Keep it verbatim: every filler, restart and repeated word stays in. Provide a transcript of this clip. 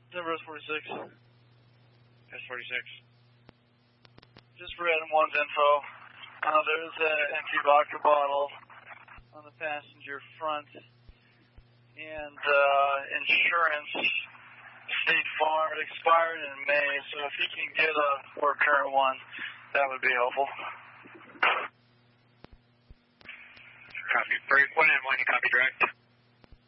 Denver S forty-six. S forty-six. Just for Adam one's info, uh, there's an empty vodka bottle on the passenger front, and uh, insurance, State Farm, it expired in May, so if you can get a more current one, that would be helpful. Copy. Break one and one, you copy direct.